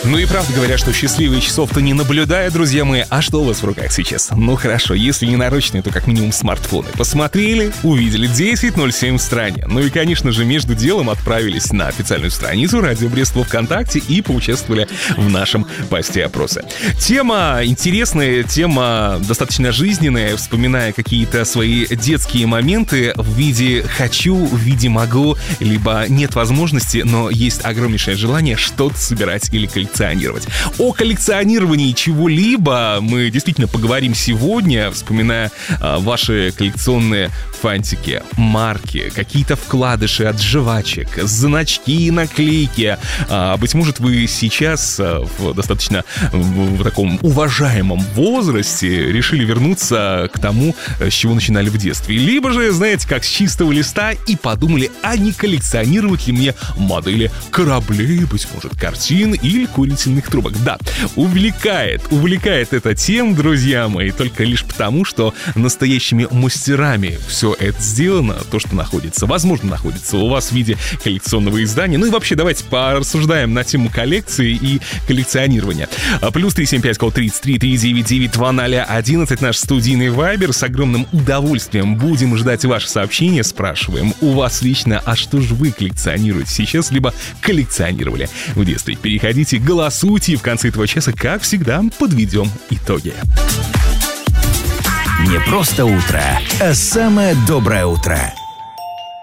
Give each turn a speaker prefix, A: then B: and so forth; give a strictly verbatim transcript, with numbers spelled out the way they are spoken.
A: Ну и правда говорят, что счастливые часов-то не наблюдают, друзья мои. А что у вас в руках сейчас? Ну хорошо, если не наручные, то как минимум смартфоны. Посмотрели, увидели десять ноль семь в стране. Ну и, конечно же, между делом отправились на официальную страницу Радио Брест ВКонтакте и поучаствовали в нашем посте опроса. Тема интересная, тема достаточно жизненная, вспоминая какие-то свои детские моменты в виде «хочу», в виде «могу», либо «нет возможности», но есть огромнейшее желание что-то собирать или коллекционировать. О коллекционировании чего-либо мы действительно поговорим сегодня, вспоминая а, ваши коллекционные фантики, марки, какие-то вкладыши от жвачек, значки, наклейки. А, быть может, вы сейчас а, в достаточно в, в таком уважаемом возрасте решили вернуться к тому, с чего начинали в детстве. Либо же, знаете, как с чистого листа и подумали, а не коллекционировать ли мне модели кораблей, быть может, картин или курительных трубок. Да, увлекает, увлекает эта тема, друзья мои, только лишь потому, что настоящими мастерами все это сделано, то, что находится, возможно, находится у вас в виде коллекционного издания. Ну и вообще, давайте порассуждаем на тему коллекции и коллекционирования. Плюс три семь пять тридцать три три девять девять два ноль один наш студийный вайбер. С огромным удовольствием будем ждать ваши сообщения. Спрашиваем у вас лично, а что же вы коллекционируете сейчас, либо коллекционировали в детстве. Переходите, голосуйте, и в конце этого часа, как всегда, подведем итоги.
B: Не просто утро, а самое доброе утро.